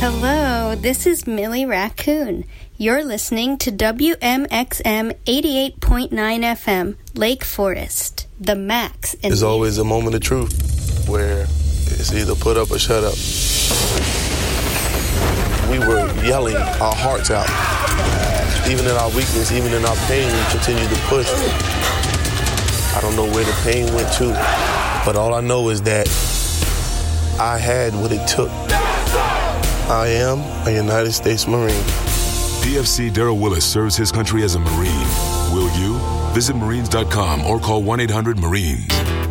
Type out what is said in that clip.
Hello, this is Millie Raccoon. You're listening to WMXM 88.9 FM, Lake Forest, the Max. There's always a moment of truth where it's either put up or shut up. We were yelling our hearts out. Even in our weakness, even in our pain, we continued to push. I don't know where the pain went to, but all I know is that I had what it took. I am a United States Marine. DFC Darrell Willis serves his country as a Marine. Will you? Visit Marines.com or call 1-800-MARINES.